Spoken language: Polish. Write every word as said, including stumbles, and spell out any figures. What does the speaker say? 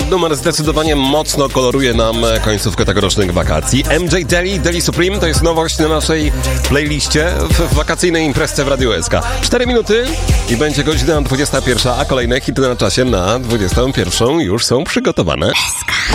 numer zdecydowanie mocno koloruje nam końcówkę tegorocznych wakacji. M J Deli, Deli Supreme to jest nowość na naszej playliście w wakacyjnej imprezce w Radiu S K. cztery minuty i będzie godzina dwudziesta pierwsza, a kolejne hity na czasie na dwudziestą pierwszą już są przygotowane. S K.